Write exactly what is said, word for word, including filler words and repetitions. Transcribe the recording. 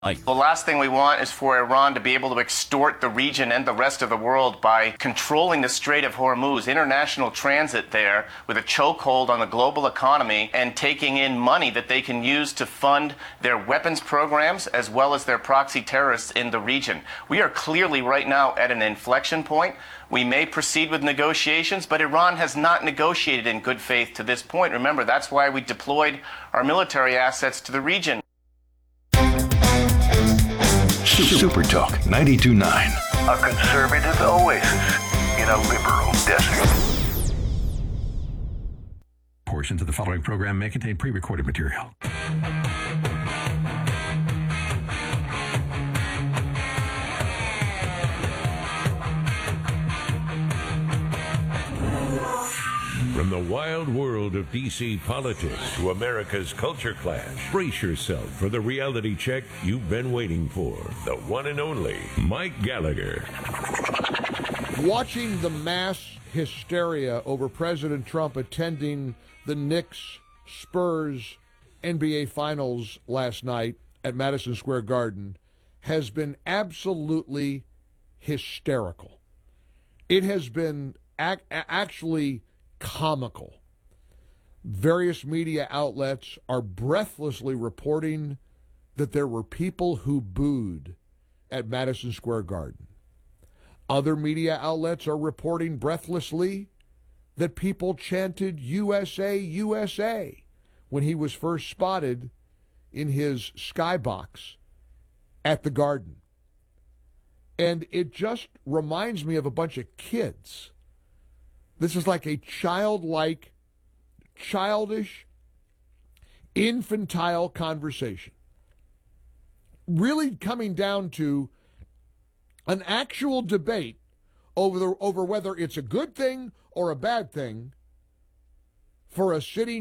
The last thing we want is for Iran to be able to extort the region and the rest of the world by controlling the Strait of Hormuz, international transit there, with a chokehold on the global economy and taking in money that they can use to fund their weapons programs as well as their proxy terrorists in the region. We are clearly right now at an inflection point. We may proceed with negotiations, but Iran has not negotiated in good faith to this point. Remember, that's why we deployed our military assets to the region. Super Talk ninety-two point nine. A conservative oasis in a liberal desert. Portions of the following program may contain pre-recorded material. From the wild world of D C politics to America's culture clash, brace yourself for the reality check you've been waiting for. The one and only Mike Gallagher. Watching the mass hysteria over President Trump attending the Knicks-Spurs N B A Finals last night at Madison Square Garden has been absolutely hysterical. It has been ac- actually comical. Various media outlets are breathlessly reporting that there were people who booed at Madison Square Garden. Other media outlets are reporting breathlessly that people chanted U S A, U S A when he was first spotted in his skybox at the Garden. And it just reminds me of a bunch of kids. This is like a childlike, childish, infantile conversation. Really coming down to an actual debate over the, over whether it's a good thing or a bad thing for a sitting